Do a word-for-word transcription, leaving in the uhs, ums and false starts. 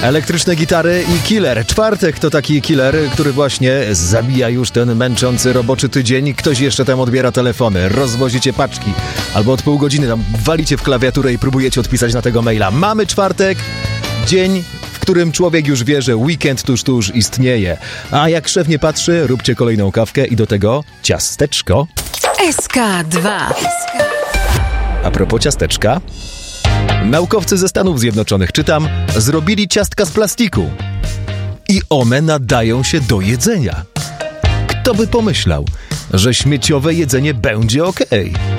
Elektryczne gitary i killer. Czwartek to taki killer, który właśnie zabija już ten męczący roboczy tydzień. Ktoś jeszcze tam odbiera telefony, rozwozicie paczki, albo od pół godziny tam walicie w klawiaturę i próbujecie odpisać na tego maila. Mamy czwartek, dzień, w którym człowiek już wie, że weekend tuż, tuż istnieje. A jak szef nie patrzy, róbcie kolejną kawkę i do tego ciasteczko. S K dwa. A propos ciasteczka, naukowcy ze Stanów Zjednoczonych, czytam, zrobili ciastka z plastiku i one nadają się do jedzenia. Kto by pomyślał, że śmieciowe jedzenie będzie okej?